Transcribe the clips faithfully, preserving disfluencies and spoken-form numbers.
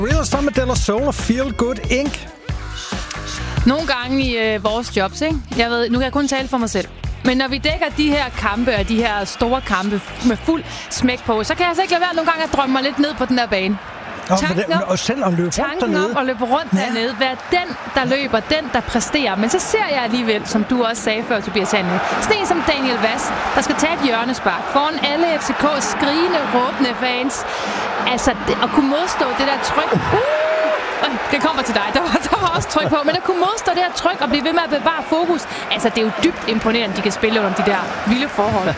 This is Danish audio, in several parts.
Real Summer de la Soul og Feel Good Incorporated. Nogle gange i øh, vores jobs, ikke? Jeg ved, nu kan jeg kun tale for mig selv. Men når vi dækker de her kampe og de her store kampe med fuld smæk på, så kan jeg altså ikke lade være nogle gange at drømme mig lidt ned på den der bane. Tanken om, og selv at løbe rundt tanken om at løbe rundt ja. dernede. Være den, der løber, den, der præsterer. Men så ser jeg alligevel, som du også sagde før, Tobias Handel, sådan en som Daniel Vass, der skal tage et hjørnespark foran alle F C K's skrigende, råbende fans. Altså, det, at kunne modstå det der tryk. Uh! Det kommer til dig. Der var, der var også tryk på. Men at kunne modstå det her tryk og blive ved med at bevare fokus. Altså, det er jo dybt imponerende, de kan spille under de der vilde forhold.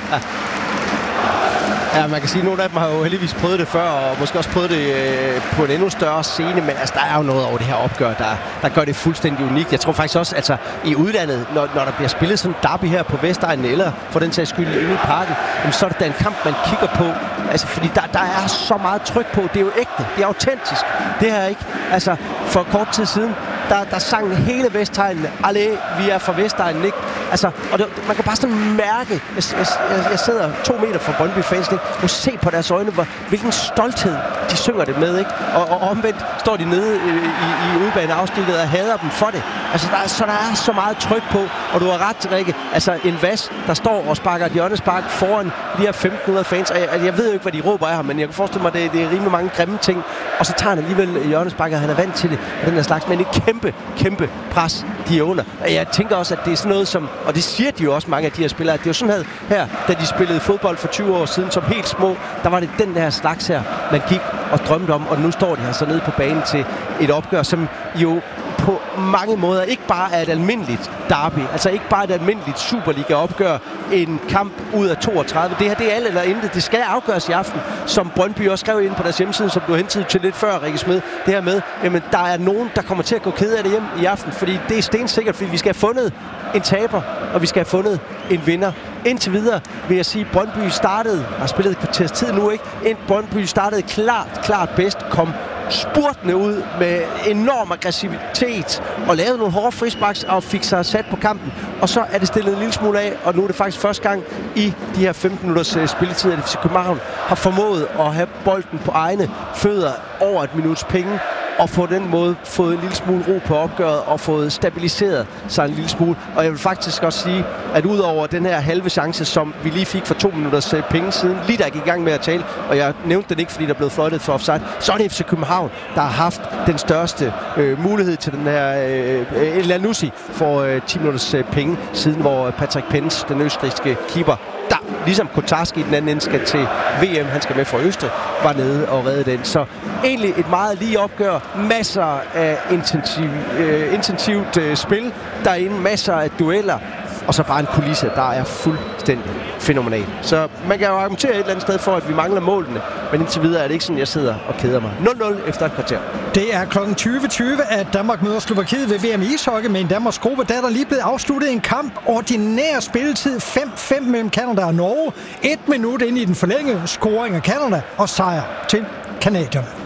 Ja, man kan sige, at nogle af dem har jo heldigvis prøvet det før, og måske også prøvet det øh, på en endnu større scene, men altså, der er jo noget over det her opgør, der, der gør det fuldstændig unikt. Jeg tror faktisk også, altså i udlandet, når, når der bliver spillet sådan en derby her på Vestegnen, eller for den sags skyld inde i parken, jamen, så er det da en kamp, man kigger på. Altså, fordi der, der er så meget tryk på. Det er jo ægte. Det er autentisk. Det her ikke. Altså, for kort tid siden, der, der sang hele Vestegnen. Allé, vi er fra Vestegnen, ikke? Altså, og det, man kan bare sådan mærke, jeg, jeg, jeg sidder to meter fra Brøndby-fans, ikke? Og se på deres øjne, hvor, hvilken stolthed de synger det med, ikke? Og, og omvendt står de nede i, i, i udbaneafsnittet og hader dem for det. Altså, der er, så der er så meget tryk på, og du har ret, Rikke. Altså, en Vass, der står og sparker et hjørnespark foran de her femten hundrede fans, og jeg, jeg ved jo ikke, hvad de råber af ham, men jeg kan forestille mig, at det, det er rimelig mange grimme ting. Og så tager han alligevel hjørnesparket, og han er vant til det, og den der slags, men et kæmpe, kæmpe pres, de er under. Og jeg tænker også, at det er sådan noget som, og det siger de jo også mange af de her spillere, at det er jo sådan her, da de spillede fodbold for tyve år siden, som helt små, der var det den der slags her, man gik og drømte om, og nu står de her så nede på banen til et opgør, som jo på mange måder ikke bare er et almindeligt derby, altså ikke bare et almindeligt Superliga-opgør, en kamp ud af toogtredive. Det her, det er alt eller intet. Det skal afgøres i aften, som Brøndby også skrev ind på deres hjemmeside, som du hentede til lidt før, Rikke Smed. Det her med, jamen, der er nogen, der kommer til at gå ked af det hjem i aften, fordi det er stensikkert, fordi vi skal have fundet en taber, og vi skal have fundet en vinder. Indtil videre vil jeg sige, at Brøndby startede, har spillet et kvarters tid nu, ikke? Ind Brøndby startede klart, klart bedst, kom spurtende ud med enorm aggressivitet og lavede nogle hårde frisparks og fik sig sat på kampen. Og så er det stillet en lille smule af, og nu er det faktisk første gang i de her femten minutters uh, spilletid, at F C København har formået at have bolden på egne fødder over et minuts penge, og på den måde fået en lille smule ro på opgøret og fået stabiliseret sig en lille smule. Og jeg vil faktisk også sige, at udover den her halve chance, som vi lige fik for to minutters penge siden, lige der gik i gang med at tale, og jeg nævnte den ikke, fordi der blev fløjtet for offside, så er det F C København, der har haft den største øh, mulighed til den her øh, El Anussi for øh, ti minutters øh, penge, siden hvor Patrick Pence, den østrigske keeper, der ligesom Kotarski i den anden ende skal til V M, han skal med fra Østrig, var nede og redde den. Så egentlig et meget lige opgør, masser af intensiv, øh, intensivt øh, spil derinde, masser af dueller, og så bare en kulisse, der er fuldstændig fænomenal. Så man kan jo argumentere et eller andet sted for, at vi mangler målene, men indtil videre er det ikke sådan, jeg sidder og keder mig. nul nul efter et kvarter. Det er klokken tyve tyve, at Danmark møder Slovakiet ved V M i ishockey, med en Danmarks gruppe, der er der lige blevet afsluttet en kamp. Ordinær spilletid fem fem mellem Canada og Norge. Et minut ind i den forlængede scoring af Canada og sejr til canadierne.